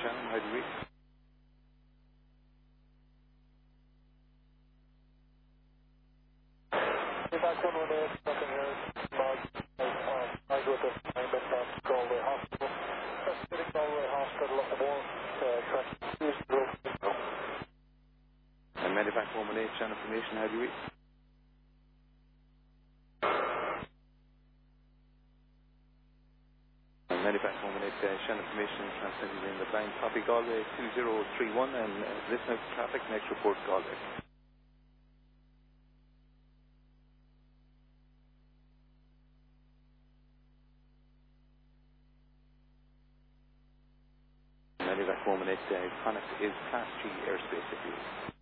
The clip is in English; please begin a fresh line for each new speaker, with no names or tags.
Shannon, how do you read?
Feedback 118, nothing here. I go to Galway Hospital. City Galway Hospital at the wall.
And Medivac 118, Shannon information, how do you read? And Medivac 118, Shannon information transmitted in the blind copy Galway 2031 and listener traffic next report Galway. Medivac 118, Connacht is Class 3 airspace if you